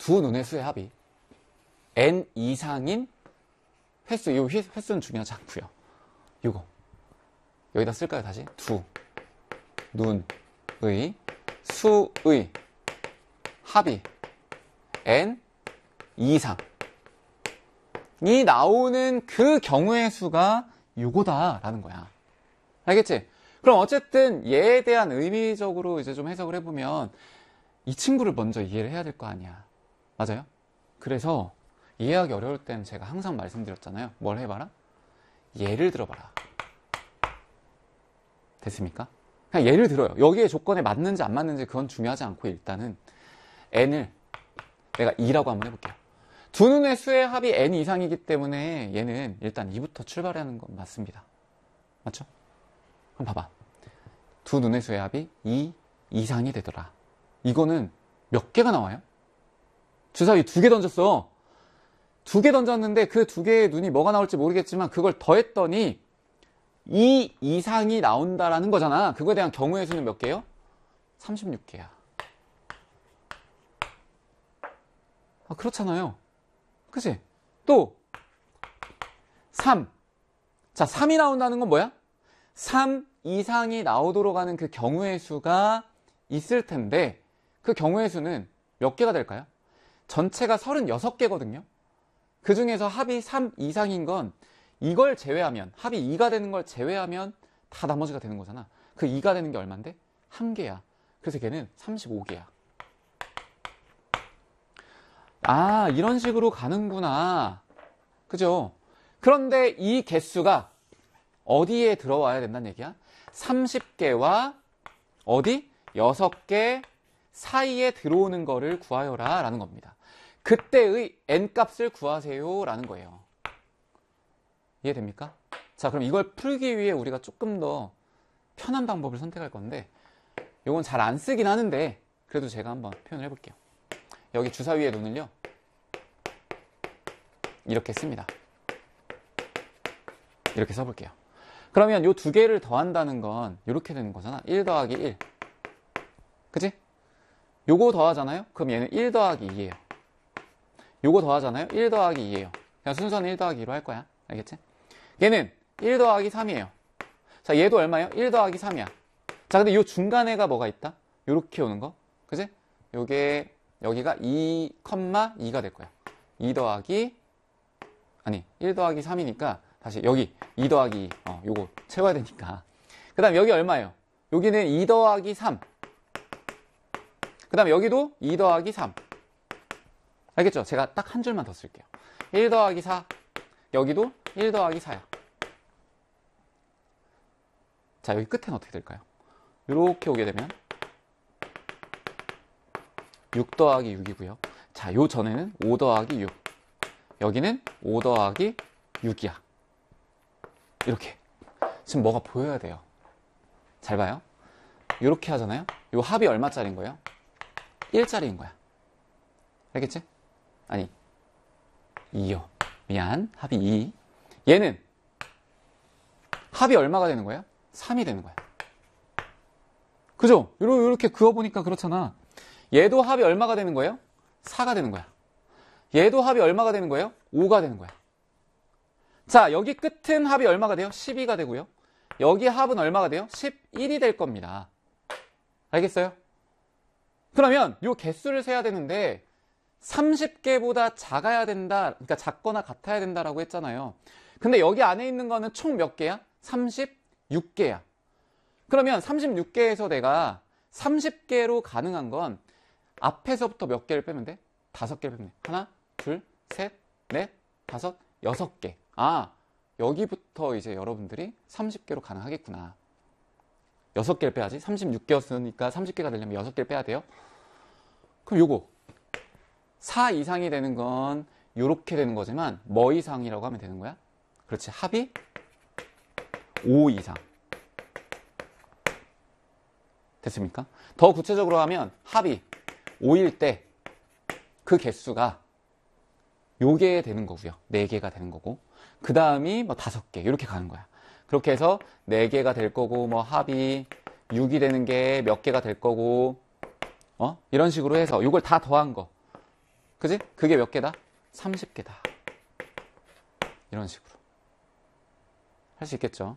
두 눈의 수의 합이 n 이상인 횟수, 이 횟수는 중요하지 않고요. 이거 여기다 쓸까요? 다시 두 눈의 수의 합이 n 이상이 나오는 그 경우의 수가 요거다라는 거야. 알겠지? 그럼 어쨌든 얘에 대한 의미적으로 이제 좀 해석을 해보면 이 친구를 먼저 이해를 해야 될 거 아니야. 맞아요? 그래서 이해하기 어려울 때는 제가 항상 말씀드렸잖아요. 뭘 해봐라? 예를 들어봐라. 됐습니까? 그냥 예를 들어요. 여기에 조건에 맞는지 안 맞는지 그건 중요하지 않고 일단은 n을 내가 2라고 한번 해볼게요. 두 눈의 수의 합이 n 이상이기 때문에 얘는 일단 2부터 출발하는 건 맞습니다. 맞죠? 그럼 봐봐. 두 눈의 수의 합이 2 이상이 되더라. 이거는 몇 개가 나와요? 주사위 2개 던졌어. 2개 던졌는데 그 2개의 눈이 뭐가 나올지 모르겠지만 그걸 더했더니 2 이상이 나온다라는 거잖아. 그거에 대한 경우의 수는 몇 개요? 36개야. 아, 그렇잖아요. 그치? 또 3. 자, 3이 나온다는 건 뭐야? 3 이상이 나오도록 하는 그 경우의 수가 있을 텐데 그 경우의 수는 몇 개가 될까요? 전체가 36개거든요. 그 중에서 합이 3 이상인 건 이걸 제외하면, 합이 2가 되는 걸 제외하면 다 나머지가 되는 거잖아. 그 2가 되는 게 얼만데? 1개야. 그래서 걔는 35개야. 아, 이런 식으로 가는구나. 그죠? 그런데 이 개수가 어디에 들어와야 된다는 얘기야? 30개와 어디? 6개 사이에 들어오는 거를 구하여라 라는 겁니다. 그때의 n값을 구하세요 라는 거예요. 이해됩니까? 자, 그럼 이걸 풀기 위해 우리가 조금 더 편한 방법을 선택할 건데 이건 잘 안 쓰긴 하는데 그래도 제가 한번 표현을 해볼게요. 여기 주사위의 눈을요 이렇게 씁니다. 이렇게 써볼게요. 그러면 이 두 개를 더한다는 건 이렇게 되는 거잖아. 1 더하기 1. 그치? 요거 더하잖아요? 그럼 얘는 1 더하기 2예요. 요거 더하잖아요? 1 더하기 2예요. 그냥 순서는 1 더하기 2로 할 거야. 알겠지? 얘는 1 더하기 3이에요. 자, 얘도 얼마예요? 1 더하기 3이야. 자, 근데 요 중간에가 뭐가 있다? 요렇게 오는 거. 그치? 요게, 여기가 2,2가 될 거야. 2 더하기, 아니, 1 더하기 3이니까 다시 여기 2 더하기 2. 요거 채워야 되니까. 그 다음 여기 얼마예요? 여기는 2 더하기 3. 그 다음 여기도 2 더하기 3. 알겠죠? 제가 딱 한 줄만 더 쓸게요. 1 더하기 4. 여기도 1 더하기 4야. 자, 여기 끝에는 어떻게 될까요? 이렇게 오게 되면 6 더하기 6이고요. 자, 요 전에는 5 더하기 6. 여기는 5 더하기 6이야. 이렇게. 지금 뭐가 보여야 돼요. 잘 봐요. 이렇게 하잖아요. 요 합이 얼마짜리인 거예요? 1짜리인 거야. 알겠지? 아니, 2요. 미안. 합이 2. 얘는 합이 얼마가 되는 거예요? 3이 되는 거야. 그죠? 이렇게 그어보니까 그렇잖아. 얘도 합이 얼마가 되는 거예요? 4가 되는 거야. 얘도 합이 얼마가 되는 거예요? 5가 되는 거야. 자, 여기 끝은 합이 얼마가 돼요? 12가 되고요. 여기 합은 얼마가 돼요? 11이 될 겁니다. 알겠어요? 그러면 요 개수를 세야 되는데 30개보다 작아야 된다, 그러니까 작거나 같아야 된다라고 했잖아요. 근데 여기 안에 있는 거는 총 몇 개야? 36개야. 그러면 36개에서 내가 30개로 가능한 건 앞에서부터 몇 개를 빼면 돼? 5개를 빼면 돼. 하나, 둘, 셋, 넷, 다섯, 6개. 아, 여기부터 이제 여러분들이 30개로 가능하겠구나. 6개를 빼야지. 36개였으니까 30개가 되려면 6개를 빼야 돼요. 그럼 요거 4 이상이 되는 건 요렇게 되는 거지만 뭐 이상이라고 하면 되는 거야? 그렇지. 합이 5 이상. 됐습니까? 더 구체적으로 하면 합이 5일 때 그 개수가 요게 되는 거고요. 4개가 되는 거고. 그 다음이 뭐 5개 이렇게 가는 거야. 그렇게 해서 4개가 될 거고 뭐 합이 6이 되는 게 몇 개가 될 거고 이런 식으로 해서 요걸 다 더한 거. 그지? 그게 몇 개다? 30개다. 이런 식으로. 할 수 있겠죠?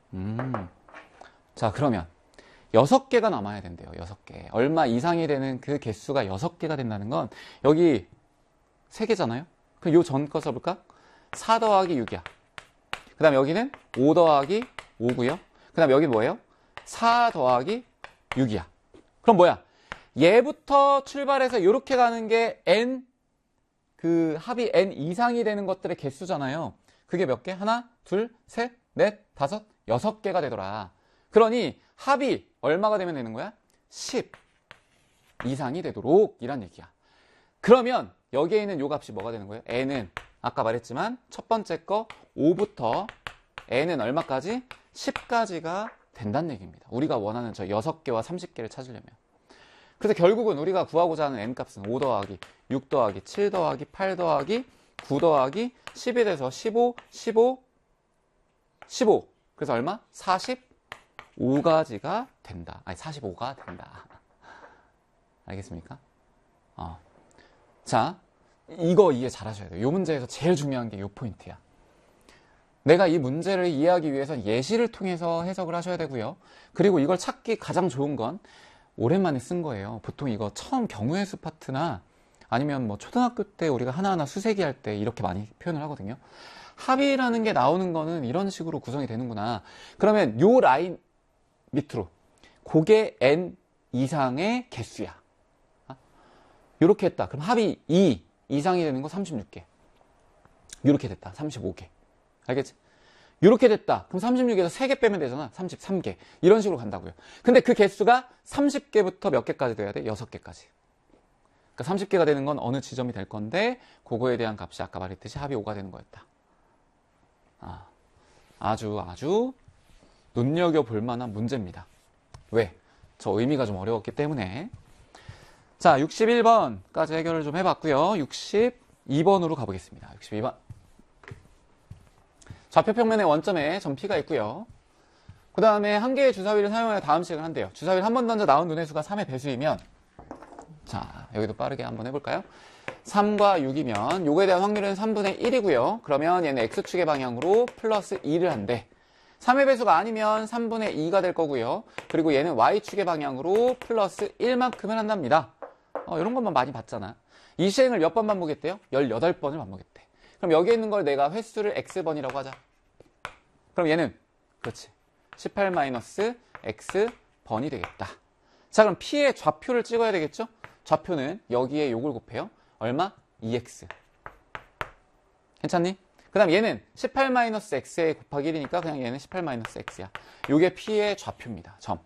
자, 그러면 6개가 남아야 된대요. 6개. 얼마 이상이 되는 그 개수가 6개가 된다는 건 여기 3개잖아요? 그럼 요 전 거 써볼까? 4 더하기 6이야. 그 다음 여기는 5 더하기 5고요. 그 다음 여기는 뭐예요? 4 더하기 6이야. 그럼 뭐야? 얘부터 출발해서 이렇게 가는 게 n, 그 합이 n 이상이 되는 것들의 개수잖아요. 그게 몇 개? 하나, 둘, 셋, 넷, 다섯, 6개가 되더라. 그러니 합이 얼마가 되면 되는 거야? 10 이상이 되도록 이란 얘기야. 그러면 여기에 있는 요 값이 뭐가 되는 거예요? n은 아까 말했지만 첫 번째 거 5부터 n은 얼마까지? 10까지가 된다는 얘기입니다. 우리가 원하는 저 6개와 30개를 찾으려면. 그래서 결국은 우리가 구하고자 하는 n값은 5 더하기 6 더하기 7 더하기 8 더하기 9 더하기 10이 돼서 15, 15, 15. 그래서 얼마? 45가지가 된다. 아니 45가 된다. 알겠습니까? 자, 이거 이해 잘 하셔야 돼요. 이 문제에서 제일 중요한 게 이 포인트야. 내가 이 문제를 이해하기 위해선 예시를 통해서 해석을 하셔야 되고요. 그리고 이걸 찾기 가장 좋은 건 오랜만에 쓴 거예요. 보통 이거 처음 경우의 수 파트나 아니면 뭐 초등학교 때 우리가 하나하나 수세기 할 때 이렇게 많이 표현을 하거든요. 합이라는 게 나오는 거는 이런 식으로 구성이 되는구나. 그러면 요 라인 밑으로 그게 n 이상의 개수야. 이렇게 했다. 그럼 합이 2 이상이 되는 거 36개. 이렇게 됐다. 35개. 알겠지? 이렇게 됐다. 그럼 36에서 3개 빼면 되잖아. 33개. 이런 식으로 간다고요. 근데 그 개수가 30개부터 몇 개까지 돼야 돼? 6개까지. 그러니까 30개가 되는 건 어느 지점이 될 건데 그거에 대한 값이 아까 말했듯이 합이 5가 되는 거였다. 아주 눈여겨볼 만한 문제입니다. 왜? 저 의미가 좀 어려웠기 때문에. 자, 61번까지 해결을 좀 해봤고요. 62번으로 가보겠습니다. 62번. 좌표평면의 원점에 점 P가 있고요. 그 다음에 한 개의 주사위를 사용하여 다음 식을 한대요. 주사위를 한 번 던져 나온 눈의 수가 3의 배수이면, 자, 여기도 빠르게 한번 해볼까요? 3과 6이면 요거에 대한 확률은 3분의 1이고요. 그러면 얘는 X축의 방향으로 플러스 2를 한대. 3의 배수가 아니면 3분의 2가 될 거고요. 그리고 얘는 Y축의 방향으로 플러스 1만큼을 한답니다. 이런 것만 많이 봤잖아. 이 시행을 몇 번 반복했대요? 18번을 반복했대. 그럼 여기에 있는 걸 내가 횟수를 X번이라고 하자. 그럼 얘는 그렇지 18-X번이 되겠다. 자, 그럼 P의 좌표를 찍어야 되겠죠? 좌표는 여기에 요걸 곱해요. 얼마? 2X. 괜찮니? 그 다음 얘는 18-X에 곱하기 1이니까 그냥 얘는 18-X야. 요게 P의 좌표입니다. 점.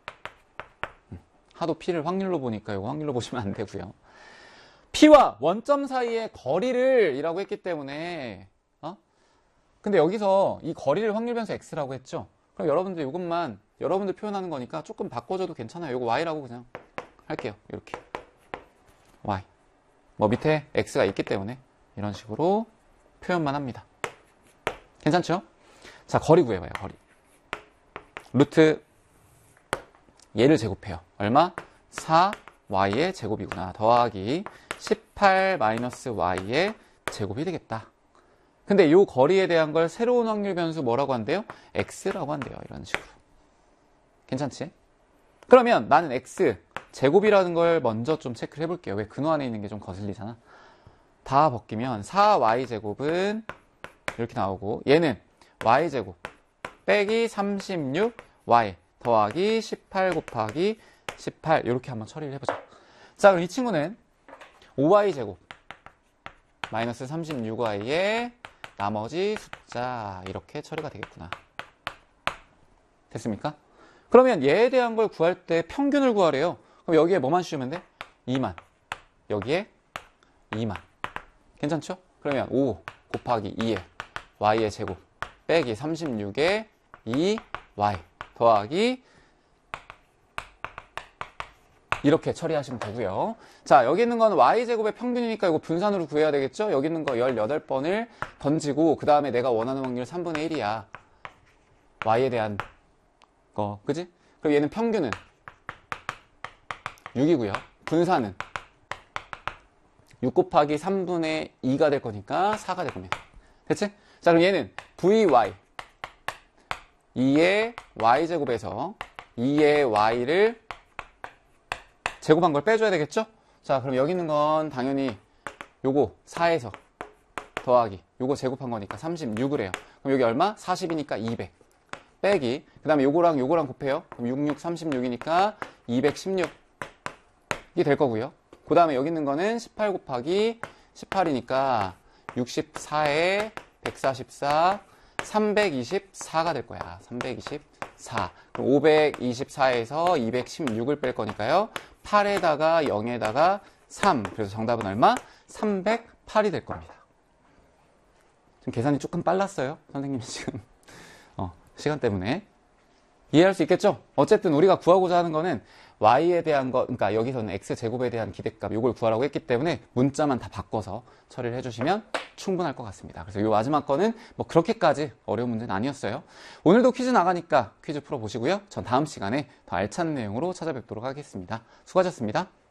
하도 P를 확률로 보니까 이거 확률로 보시면 안 되고요. P와 원점 사이의 거리를 이라고 했기 때문에 근데 여기서 이 거리를 확률 변수 X라고 했죠. 그럼 여러분들 이것만 여러분들 표현하는 거니까 조금 바꿔줘도 괜찮아요. 이거 Y라고 그냥 할게요. 이렇게 Y. 뭐 밑에 X가 있기 때문에 이런 식으로 표현만 합니다. 괜찮죠? 자, 거리 구해봐요. 거리. 루트 얘를 제곱해요. 얼마? 4Y의 제곱이구나. 더하기 18-Y의 제곱이 되겠다. 근데 이 거리에 대한 걸 새로운 확률 변수 뭐라고 한대요? X라고 한대요. 이런 식으로. 괜찮지? 그러면 나는 X 제곱이라는 걸 먼저 좀 체크를 해볼게요. 왜 근호 안에 있는 게 좀 거슬리잖아. 다 벗기면 4Y제곱은 이렇게 나오고 얘는 Y제곱 빼기 36Y 더하기 18 곱하기 18 이렇게 한번 처리를 해보자. 자, 그럼 이 친구는 5Y제곱 마이너스 36Y의 나머지 숫자 이렇게 처리가 되겠구나. 됐습니까? 그러면 얘에 대한 걸 구할 때 평균을 구하래요. 그럼 여기에 뭐만 씌우면 돼? 2만. 여기에 2만. 괜찮죠? 그러면 5 곱하기 2에 Y의 제곱 빼기 36에 2Y 더하기 이렇게 처리하시면 되고요. 자, 여기 있는 건 Y제곱의 평균이니까 이거 분산으로 구해야 되겠죠? 여기 있는 거 18번을 던지고 그 다음에 내가 원하는 확률 3분의 1이야. Y에 대한 거, 그지? 그럼 얘는 평균은 6이고요. 분산은 6 곱하기 3분의 2가 될 거니까 4가 될 겁니다. 됐지? 자, 그럼 얘는 VY 2의 Y제곱에서 2의 Y를 제곱한 걸 빼줘야 되겠죠? 자, 그럼 여기 있는 건 당연히 요거 4에서 더하기 요거 제곱한 거니까 36을 해요. 그럼 여기 얼마? 40이니까 200 빼기 그 다음에 요거랑 요거랑 곱해요. 그럼 66, 36이니까 216이 될 거고요. 그 다음에 여기 있는 거는 18 곱하기 18이니까 64에 144 324가 될 거야. 324. 그럼 524에서 216을 뺄 거니까요. 8에다가 0에다가 3. 그래서 정답은 얼마? 308이 될 겁니다. 지금 계산이 조금 빨랐어요. 선생님이 지금 시간 때문에. 이해할 수 있겠죠? 어쨌든 우리가 구하고자 하는 거는 y에 대한 거, 그러니까 여기서는 x제곱에 대한 기대값 요걸 구하라고 했기 때문에 문자만 다 바꿔서 처리를 해주시면 충분할 것 같습니다. 그래서 이 마지막 거는 뭐 그렇게까지 어려운 문제는 아니었어요. 오늘도 퀴즈 나가니까 퀴즈 풀어보시고요. 전 다음 시간에 더 알찬 내용으로 찾아뵙도록 하겠습니다. 수고하셨습니다.